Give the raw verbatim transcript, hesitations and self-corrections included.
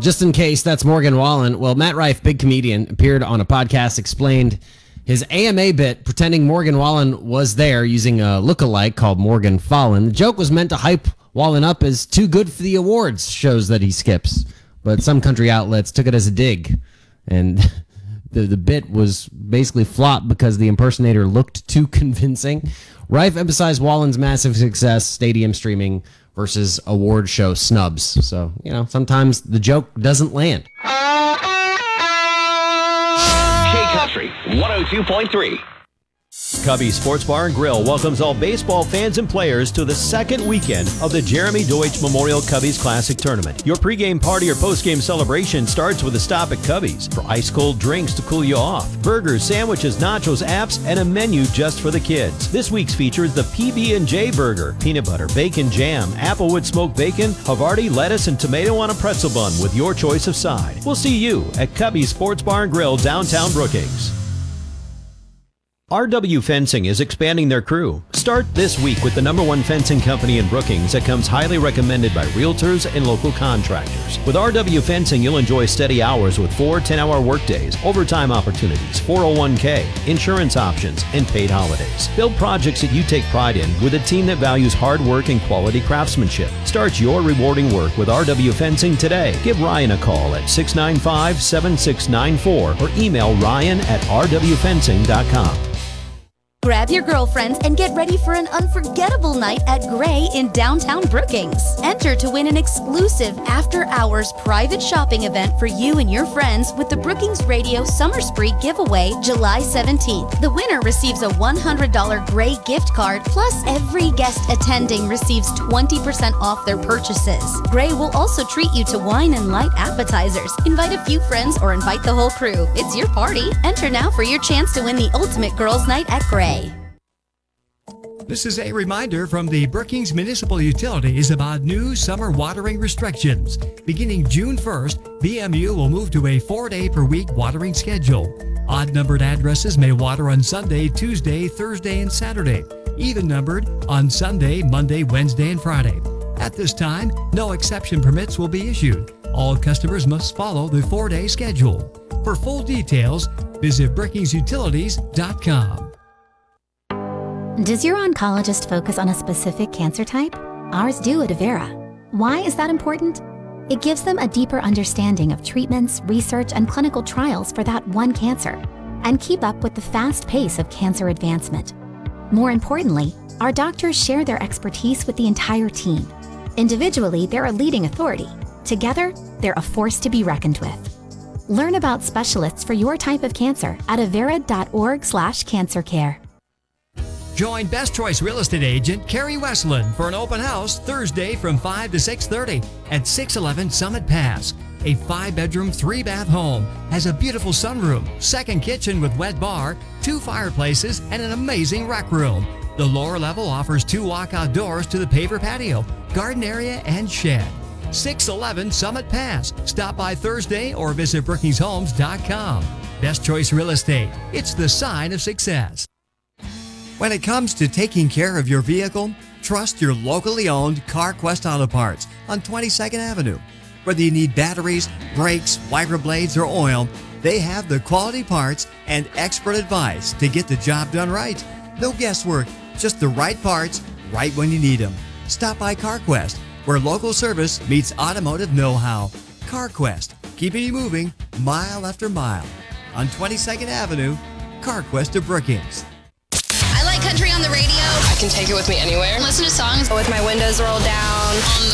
Just in case, that's Morgan Wallen. Well, Matt Rife, big comedian, appeared on a podcast, explained his A M A bit pretending Morgan Wallen was there using a lookalike called Morgan Fallen. The joke was meant to hype Wallen up as too good for the awards shows that he skips, but some country outlets took it as a dig, and the, the bit was basically flopped because the impersonator looked too convincing. Rife emphasized Wallen's massive success, stadium streaming, versus award show snubs. So, you know, sometimes the joke doesn't land. K-Country one oh two point three. Cubby Sports Bar and Grill welcomes all baseball fans and players to the second weekend of the Jeremy Deutsch Memorial Cubbies Classic Tournament. Your pregame party or postgame celebration starts with a stop at Cubbies for ice-cold drinks to cool you off, burgers, sandwiches, nachos, apps, and a menu just for the kids. This week's feature is the P B and J Burger, peanut butter, bacon, jam, applewood smoked bacon, Havarti, lettuce, and tomato on a pretzel bun with your choice of side. We'll see you at Cubby Sports Bar and Grill, downtown Brookings. R W Fencing is expanding their crew. Start this week with the number one fencing company in Brookings that comes highly recommended by realtors and local contractors. With R W Fencing, you'll enjoy steady hours with four ten-hour workdays, overtime opportunities, four oh one k, insurance options, and paid holidays. Build projects that you take pride in with a team that values hard work and quality craftsmanship. Start your rewarding work with R W Fencing today. Give Ryan a call at six nine five, seven six nine four or email ryan at r w fencing dot com. Grab your girlfriends and get ready for an unforgettable night at Gray in downtown Brookings. Enter to win an exclusive after-hours private shopping event for you and your friends with the Brookings Radio Summer Spree giveaway July seventeenth. The winner receives a one hundred dollars Gray gift card, plus every guest attending receives twenty percent off their purchases. Gray will also treat you to wine and light appetizers. Invite a few friends or invite the whole crew. It's your party. Enter now for your chance to win the ultimate girls' night at Gray. This is a reminder from the Brookings Municipal Utilities about new summer watering restrictions. Beginning June first, B M U will move to a four-day per week watering schedule. Odd-numbered addresses may water on Sunday, Tuesday, Thursday, and Saturday. Even-numbered on Sunday, Monday, Wednesday, and Friday. At this time, no exception permits will be issued. All customers must follow the four-day schedule. For full details, visit brookings utilities dot com. Does your oncologist focus on a specific cancer type? Ours do at Avera. Why is that important? It gives them a deeper understanding of treatments, research, and clinical trials for that one cancer, and keep up with the fast pace of cancer advancement. More importantly, our doctors share their expertise with the entire team. Individually, they're a leading authority. Together, they're a force to be reckoned with. Learn about specialists for your type of cancer at avera dot org slash cancer care. Join Best Choice Real Estate Agent Carrie Westland for an open house Thursday from five to six thirty at six eleven Summit Pass. A five-bedroom, three-bath home has a beautiful sunroom, second kitchen with wet bar, two fireplaces, and an amazing rec room. The lower level offers two walkout doors to the paver patio, garden area, and shed. six eleven Summit Pass. Stop by Thursday or visit brookings homes dot com. Best Choice Real Estate. It's the sign of success. When it comes to taking care of your vehicle, trust your locally owned CarQuest Auto Parts on twenty-second Avenue. Whether you need batteries, brakes, wiper blades, or oil, they have the quality parts and expert advice to get the job done right. No guesswork, just the right parts, right when you need them. Stop by CarQuest, where local service meets automotive know-how. CarQuest, keeping you moving mile after mile. On twenty-second Avenue, CarQuest of Brookings. I like country on the radio. I can take it with me anywhere. Listen to songs with my windows rolled down. on